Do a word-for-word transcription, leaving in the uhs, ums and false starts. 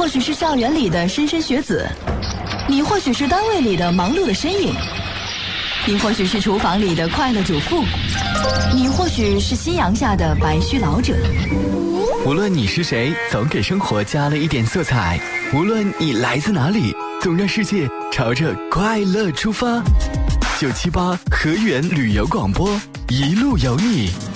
或许是校园里的莘莘学子，你或许是单位里的忙碌的身影，你或许是厨房里的快乐主妇，你或许是夕阳下的白须老者。 无论你是谁，总给生活加了一点色彩。无论你来自哪里，总让世界朝着快乐出发。九七八河源旅游广播，一路有你。